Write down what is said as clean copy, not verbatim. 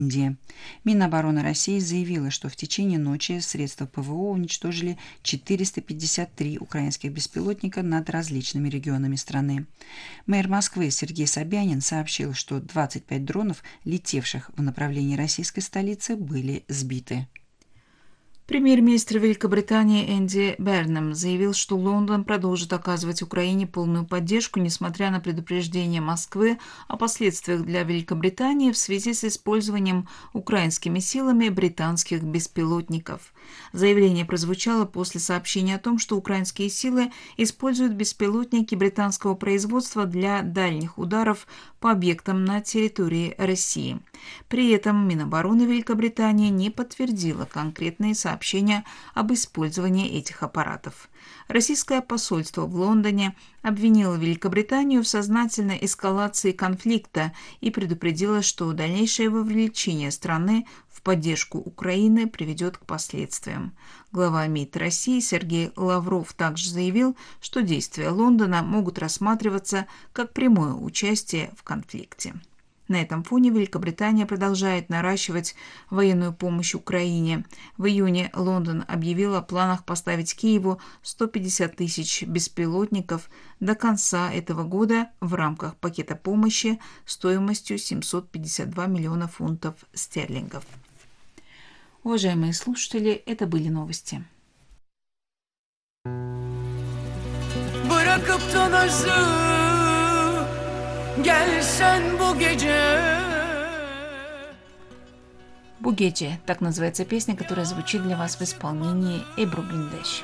Индия. Минобороны России заявила, что в течение ночи средства ПВО уничтожили 453 украинских беспилотника над различными регионами страны. Мэр Москвы Сергей Собянин сообщил, что 25 дронов, летевших в направлении российской столицы, были сбиты. Премьер-министр Великобритании Энди Бернам заявил, что Лондон продолжит оказывать Украине полную поддержку, несмотря на предупреждение Москвы о последствиях для Великобритании в связи с использованием украинскими силами британских беспилотников. Заявление прозвучало после сообщения о том, что украинские силы используют беспилотники британского производства для дальних ударов по объектам на территории России. При этом Минобороны Великобритании не подтвердила конкретные сообщения об использовании этих аппаратов. Российское посольство в Лондоне обвинило Великобританию в сознательной эскалации конфликта и предупредило, что дальнейшее вовлечение страны в поддержку Украины приведет к последствиям. Глава МИД России Сергей Лавров также заявил, что действия Лондона могут рассматриваться как прямое участие в конфликте. На этом фоне Великобритания продолжает наращивать военную помощь Украине. В июне Лондон объявил о планах поставить Киеву 150 тысяч беспилотников до конца этого года в рамках пакета помощи стоимостью 752 миллиона фунтов стерлингов. Уважаемые слушатели, это были новости. «Бу гече» – так называется песня, которая звучит для вас в исполнении Эбру Гриндеш.